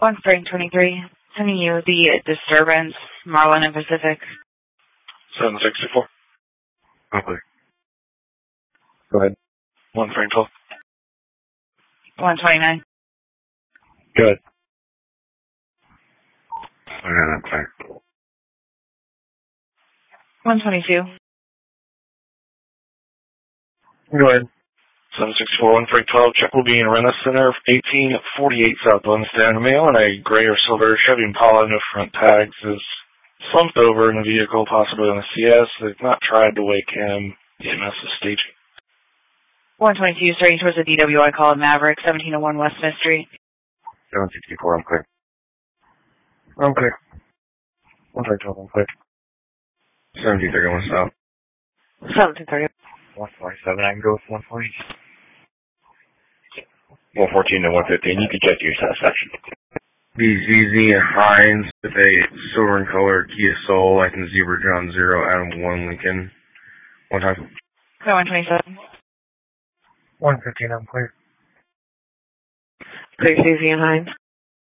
1 Spring 23, sending you the disturbance, Marlin and Pacific. 764. Okay. Go ahead. 1 Spring 12. 129. Good. Okay, that's fine. 122. Go ahead. 764, 1 Spring 12. Check will be in Rennes Center, 1848 South Winston. Male in a gray or silver Chevy Impala, no front tags, is slumped over in the vehicle, possibly on a CS. They've not tried to wake him. EMS is staging. 122, starting towards the DWI call at Maverick, 1701 West Smith Street. 764, I'm clear. I'm clear. 1 Spring 12, I'm clear. 1731 South. 1730. 147, I can go with 140. 114 to 115, you can check your satisfaction. BZZ and Hines with a silver and color Kia Soul, License Zebra John 0, Adam 1 Lincoln. One time. 127. 115, I'm clear. Clear, Susie and Hines.